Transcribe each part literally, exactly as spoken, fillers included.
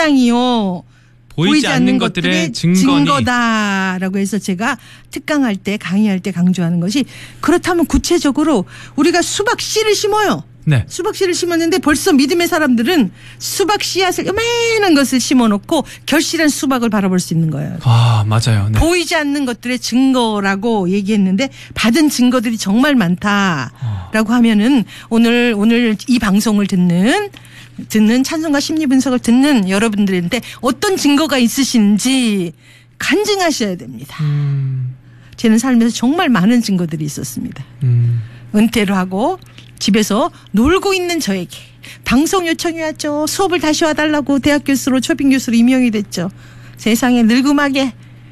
실상이요. 보이지, 보이지 않는, 않는 것들의, 것들의 증거니. 증거다라고 해서 제가 특강할 때 강의할 때 강조하는 것이 그렇다면 구체적으로 우리가 수박 씨를 심어요. 네. 수박 씨를 심었는데 벌써 믿음의 사람들은 수박 씨앗을 요만한 것을 심어놓고 결실한 수박을 바라볼 수 있는 거예요. 아, 맞아요. 네. 보이지 않는 것들의 증거라고 얘기했는데 받은 증거들이 정말 많다라고 어. 하면은 오늘 오늘 이 방송을 듣는 듣는 찬송가 심리 분석을 듣는 여러분들한테 어떤 증거가 있으신지 간증하셔야 됩니다. 음. 저는 살면서 정말 많은 증거들이 있었습니다. 음. 은퇴를 하고 집에서 놀고 있는 저에게 방송 요청이 왔죠. 수업을 다시 와달라고 대학 교수로 초빙 교수로 임명이 됐죠. 세상에 늙음하게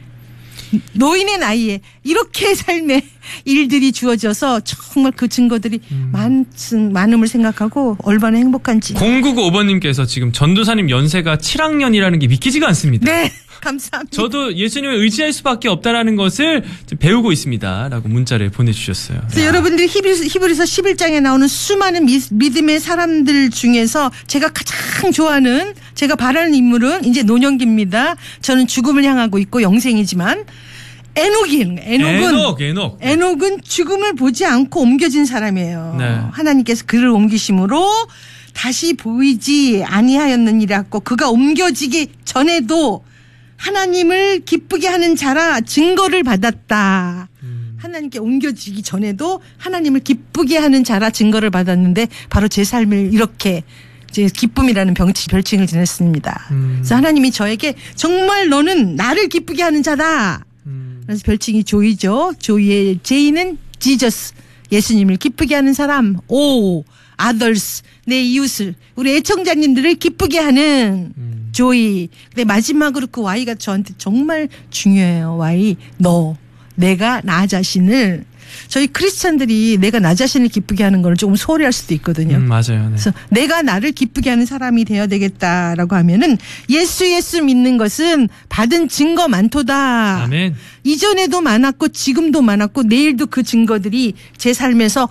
노인의 나이에 이렇게 삶의 일들이 주어져서 정말 그 증거들이 음. 많, 많음을 생각하고 얼마나 행복한지. 공구구오 번님께서 지금 전도사님 연세가 칠 학년이라는 게 믿기지가 않습니다. 네. 감사합니다. 저도 예수님을 의지할 수밖에 없다라는 것을 배우고 있습니다. 라고 문자를 보내주셨어요. 그래서 여러분들이 히브리서, 히브리서 십일 장에 나오는 수많은 미, 믿음의 사람들 중에서 제가 가장 좋아하는 제가 바라는 인물은 이제 노년기입니다. 저는 죽음을 향하고 있고 영생이지만 에녹이에요. 에녹은, 에녹, 에녹. 에녹은 죽음을 보지 않고 옮겨진 사람이에요. 네. 하나님께서 그를 옮기심으로 다시 보이지 아니하였느니라고 그가 옮겨지기 전에도 하나님을 기쁘게 하는 자라 증거를 받았다. 음. 하나님께 옮겨지기 전에도 하나님을 기쁘게 하는 자라 증거를 받았는데 바로 제 삶을 이렇게 이제 기쁨이라는 병치, 별칭을 지냈습니다. 음. 그래서 하나님이 저에게 정말 너는 나를 기쁘게 하는 자다. 음. 그래서 별칭이 조이죠. 조이의 제이는 지저스. 예수님을 기쁘게 하는 사람. 오, 아더스. 내 이웃을, 우리 애청자님들을 기쁘게 하는 음. 조이. 근데 마지막으로 그 Y가 저한테 정말 중요해요. Y. 너. 내가 나 자신을 저희 크리스찬들이 내가 나 자신을 기쁘게 하는 걸 조금 소홀히 할 수도 있거든요. 음, 맞아요. 네. 그래서 내가 나를 기쁘게 하는 사람이 되어야 되겠다라고 하면은 예수 예수 믿는 것은 받은 증거 많도다. 아멘. 이전에도 많았고 지금도 많았고 내일도 그 증거들이 제 삶에서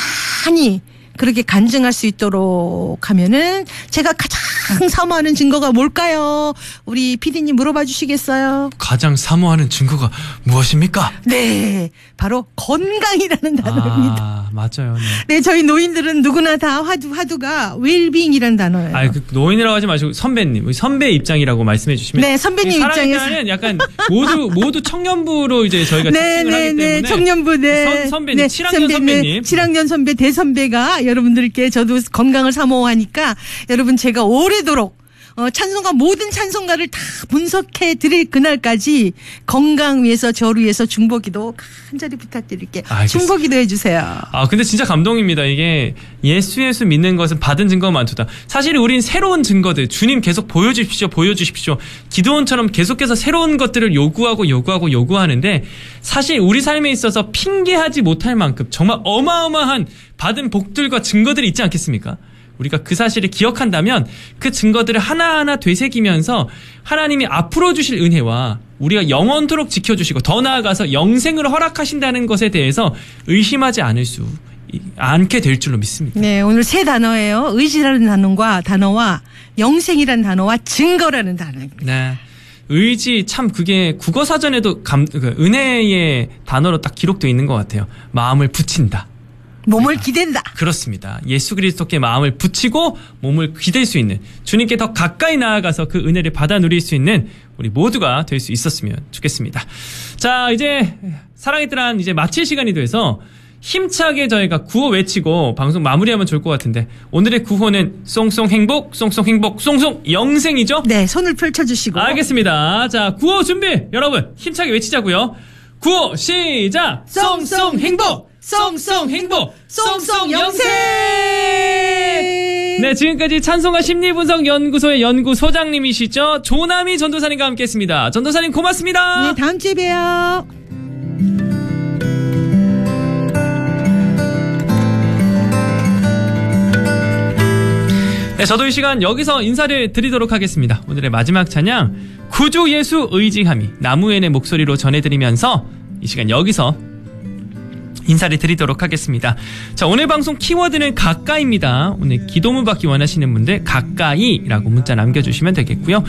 많이 그렇게 간증할 수 있도록 하면은 제가 가장 사모하는 증거가 뭘까요? 우리 피디님 물어봐 주시겠어요? 가장 사모하는 증거가 무엇입니까? 네, 바로 건강이라는 단어입니다. 아, 맞아요. 네. 네, 저희 노인들은 누구나 다 화두, 화두가 웰빙이라는 단어예요. 아, 그 노인이라고 하지 마시고 선배님, 선배 입장이라고 말씀해 주시면. 네, 선배님 입장에서. 사랑이라는 약간 모두 모두 청년부로 이제 저희가 네, 지칭을 네, 하기 네, 때문에. 청년부, 네. 선, 선배님, 네, 칠 학년 선배, 선배님. 칠 학년 선배, 대선배가 여러분들께 저도 건강을 사모하니까 여러분 제가 오래도록 어, 찬송가 모든 찬송가를 다 분석해 드릴 그날까지 건강 위해서 저를 위해서 중보기도 간절히 부탁드릴게요. 중보기도 해주세요. 아 근데 진짜 감동입니다. 이게 예수 예수 믿는 것은 받은 증거가 많도다. 사실 우린 새로운 증거들 주님 계속 보여주십시오 보여주십시오. 기도원처럼 계속해서 새로운 것들을 요구하고 요구하고 요구하는데 사실 우리 삶에 있어서 핑계하지 못할 만큼 정말 어마어마한 받은 복들과 증거들이 있지 않겠습니까? 우리가 그 사실을 기억한다면 그 증거들을 하나하나 되새기면서 하나님이 앞으로 주실 은혜와 우리가 영원토록 지켜주시고 더 나아가서 영생을 허락하신다는 것에 대해서 의심하지 않을 수 않게 될 줄로 믿습니다. 네, 오늘 세 단어예요. 의지라는 단어와 단어와 영생이라는 단어와 증거라는 단어입니다. 네. 의지 참 그게 국어사전에도 감, 그 은혜의 단어로 딱 기록되어 있는 것 같아요. 마음을 붙인다. 몸을 기댄다. 그렇습니다. 예수 그리스도께 마음을 붙이고 몸을 기댈 수 있는 주님께 더 가까이 나아가서 그 은혜를 받아 누릴 수 있는 우리 모두가 될 수 있었으면 좋겠습니다. 자, 이제 사랑의 뜰한 이제 마칠 시간이 돼서 힘차게 저희가 구호 외치고 방송 마무리하면 좋을 것 같은데 오늘의 구호는 송송 행복, 송송 행복, 송송 영생이죠? 네, 손을 펼쳐주시고. 알겠습니다. 자, 구호 준비 여러분 힘차게 외치자고요. 구호 시작! 송송 행복! 송송 행복! 송송 영생! 네, 지금까지 찬송가 심리분석연구소의 연구소장님이시죠. 조남희 전도사님과 함께했습니다. 전도사님 고맙습니다. 네, 다음 주에 봬요. 네, 저도 이 시간 여기서 인사를 드리도록 하겠습니다. 오늘의 마지막 찬양 구주 예수 의지함이 나무엔의 목소리로 전해드리면서 이 시간 여기서 인사를 드리도록 하겠습니다. 자, 오늘 방송 키워드는 가까이입니다. 오늘 기도문 받기 원하시는 분들 가까이라고 문자 남겨주시면 되겠고요.